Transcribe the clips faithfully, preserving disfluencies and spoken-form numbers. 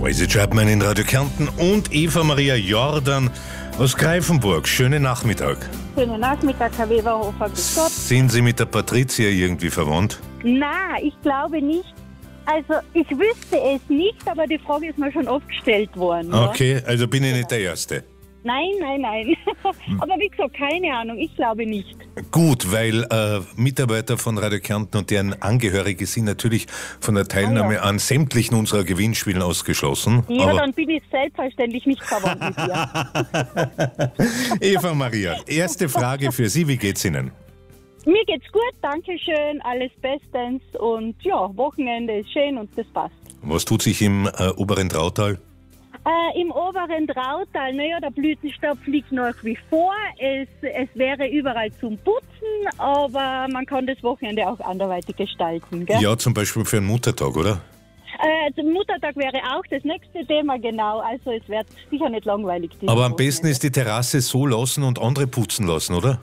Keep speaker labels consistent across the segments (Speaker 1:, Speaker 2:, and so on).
Speaker 1: Tracy Chapman in Radio Kärnten und Eva Maria Jordan aus Greifenburg. Schönen Nachmittag.
Speaker 2: Schönen Nachmittag, Herr Weberhofer. Grüß Gott.
Speaker 1: Sind Sie mit der Patricia irgendwie verwandt?
Speaker 2: Nein, ich glaube nicht. Also, ich wüsste es nicht, aber die Frage ist mir schon oft gestellt worden. Ja?
Speaker 1: Okay, also bin ich nicht der Erste.
Speaker 2: Nein, nein, nein. Aber wie gesagt, keine Ahnung, ich glaube nicht.
Speaker 1: Gut, weil äh, Mitarbeiter von Radio Kärnten und deren Angehörige sind natürlich von der Teilnahme
Speaker 2: Ah, ja.
Speaker 1: an sämtlichen unserer Gewinnspielen ausgeschlossen.
Speaker 2: Ja,
Speaker 1: aber
Speaker 2: dann bin ich selbstverständlich nicht verwandt mit dir.
Speaker 1: Eva Maria, erste Frage für Sie, wie geht's Ihnen?
Speaker 2: Mir geht's gut, danke schön, alles bestens und ja, Wochenende ist schön und das passt.
Speaker 1: Was tut sich im äh, oberen Trautal?
Speaker 2: Äh, Im oberen Trautal, naja, der Blütenstaub fliegt nach wie vor. Es, es wäre überall zum Putzen, aber man kann das Wochenende auch anderweitig gestalten. Gell?
Speaker 1: Ja, zum Beispiel für einen Muttertag, oder?
Speaker 2: Äh, der Muttertag wäre auch das nächste Thema, genau. Also es wird sicher nicht langweilig. dieses
Speaker 1: Aber am besten
Speaker 2: Wochenende.
Speaker 1: ist die Terrasse so lassen und andere putzen lassen, oder?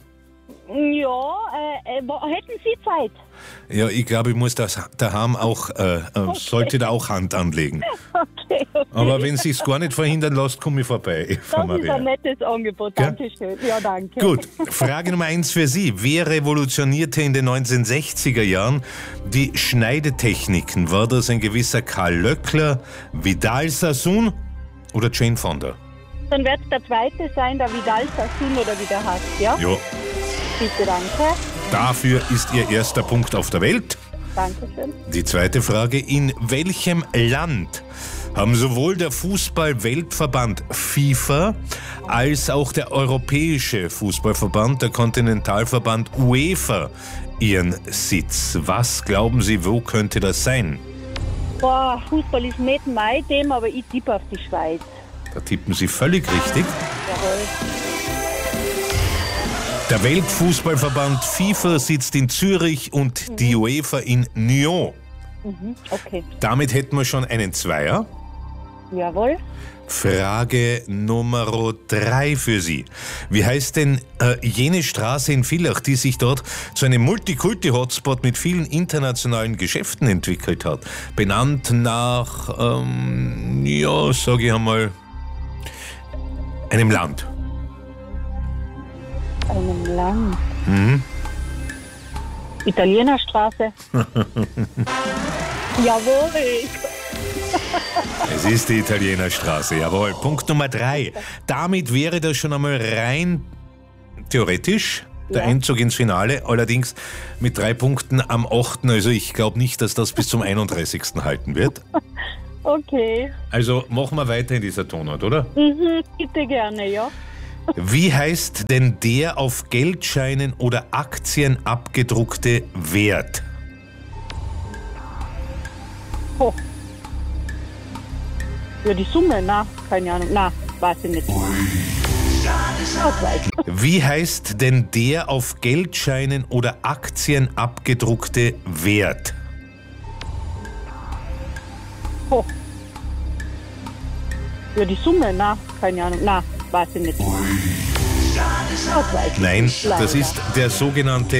Speaker 2: Ja, äh, äh, wo- hätten Sie Zeit?
Speaker 1: Ja, ich glaube, ich muss das daheim auch, äh, äh, sollte da auch Hand anlegen.
Speaker 2: Okay, okay.
Speaker 1: Aber wenn Sie es gar nicht verhindern lässt, komme ich vorbei, Eva
Speaker 2: Das ist
Speaker 1: Maria.
Speaker 2: ein nettes Angebot,
Speaker 1: Gell?
Speaker 2: danke schön. Ja, danke.
Speaker 1: Gut, Frage Nummer eins für Sie. Wer revolutionierte in den neunzehnhundertsechziger Jahren die Schneidetechniken? War das ein gewisser Karl Löckler, Vidal Sassoon oder Jane Fonda?
Speaker 2: Dann wird der zweite sein, der Vidal Sassoon oder wie der heißt, ja?
Speaker 1: Ja,
Speaker 2: Bitte, danke.
Speaker 1: dafür ist Ihr erster Punkt auf der Welt.
Speaker 2: Dankeschön.
Speaker 1: Die zweite Frage, in welchem Land haben sowohl der Fußball-Weltverband FIFA als auch der Europäische Fußballverband, der Kontinentalverband UEFA, ihren Sitz? Was glauben Sie, wo könnte das sein?
Speaker 2: Boah, Fußball ist nicht mein Thema, aber ich tippe auf die Schweiz.
Speaker 1: Da tippen Sie völlig richtig.
Speaker 2: Jawohl.
Speaker 1: Der Weltfußballverband FIFA sitzt in Zürich und die UEFA in Nyon.
Speaker 2: Mhm, okay.
Speaker 1: Damit hätten wir schon einen Zweier.
Speaker 2: Jawohl.
Speaker 1: Frage Nummer drei für Sie. Wie heißt denn äh, jene Straße in Villach, die sich dort zu einem Multikulti-Hotspot mit vielen internationalen Geschäften entwickelt hat? Benannt nach, ähm, ja, sage ich einmal, einem Land.
Speaker 2: Einem Land.
Speaker 1: Mhm.
Speaker 2: Italienerstraße. Jawohl.
Speaker 1: Es ist die Italienerstraße, jawohl. Punkt Nummer drei. Damit wäre das schon einmal rein theoretisch der
Speaker 2: Ja.
Speaker 1: Einzug ins Finale, allerdings mit drei Punkten am achten Also ich glaube nicht, dass das bis zum einunddreißigsten halten wird.
Speaker 2: Okay.
Speaker 1: Also machen wir weiter in dieser Tonart, oder?
Speaker 2: Mhm, bitte gerne, ja.
Speaker 1: Wie heißt denn der auf Geldscheinen oder Aktien abgedruckte Wert?
Speaker 2: Oh. Ja, die Summe, na, keine Ahnung. Na, weiß ich nicht. Ausweich.
Speaker 1: Wie heißt denn der auf Geldscheinen oder Aktien abgedruckte Wert?
Speaker 2: Oh. Ja, die Summe, na, keine Ahnung. Na, weiß ich nicht. Ausweich.
Speaker 1: Nein, das ist der sogenannte